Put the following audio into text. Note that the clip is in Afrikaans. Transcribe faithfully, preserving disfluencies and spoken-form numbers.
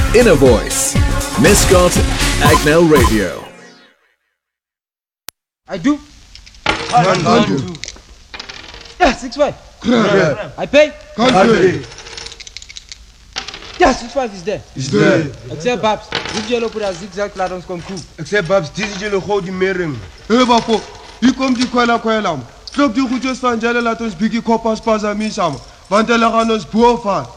Inner Voice. Miscot Agnel Radio. I do. One, one, two. Yeah, six five. Crap. I pay. Country. Yeah, six five is there. Is there. Except Babs. Dit jullie op dat zigzag laat ons kom koop. Except Babs, dit is jullie gouden mering. Hé, bafo. Hier komt die kwela kwela. Klop die goedjes van jullie laat ons biggie koppers pas aan mij samen. Want jullie gaan ons boven.